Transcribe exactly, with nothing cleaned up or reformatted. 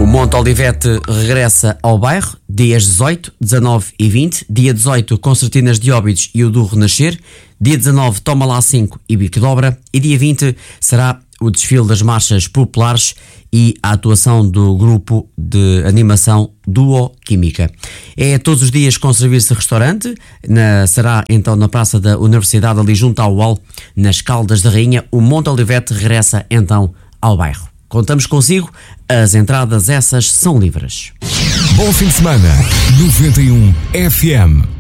O Monte Olivete regressa ao bairro dias dezoito, dezanove e vinte. Dia dezoito, Concertinas de Óbidos e o do Renascer. Dia dezanove, Toma lá cinco e Bico de Obra. E dia vinte será o desfile das marchas populares e a atuação do grupo de animação Duo Química. É todos os dias com serviço de restaurante. Na, será então na Praça da Universidade, ali junto ao U O L, nas Caldas da Rainha. O Monte Olivete regressa então ao bairro. Contamos consigo, as entradas essas são livres. Bom fim de semana, noventa e um F M.